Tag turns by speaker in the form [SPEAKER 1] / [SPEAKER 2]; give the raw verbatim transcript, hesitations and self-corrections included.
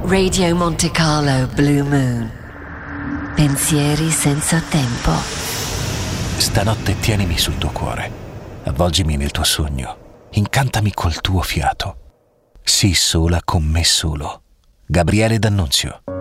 [SPEAKER 1] Radio Monte Carlo Blue Moon. Pensieri senza tempo.
[SPEAKER 2] Stanotte tienimi sul tuo cuore, avvolgimi nel tuo sogno, incantami col tuo fiato. Sii sola con me solo. Gabriele D'Annunzio.